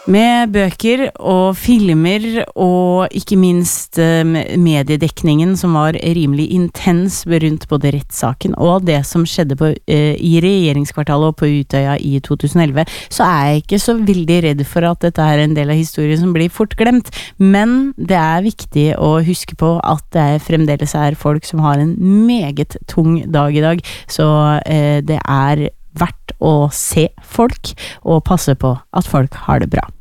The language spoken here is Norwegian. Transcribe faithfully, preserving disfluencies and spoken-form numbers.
Med bøker og filmer og ikke minst eh, mediedekningen som var rimelig intens rundt både rettssaken og det som skjedde på, eh, i regjeringskvartalet og på Utøya i to tusen elleve, så er jeg ikke så veldig redd for at dette er en del av historien som blir fort glemt, men det er viktig å huske på at det fremdeles er folk som har en meget tung dag i dag, så eh, det er verdt å se folk og passe på at folk har det bra.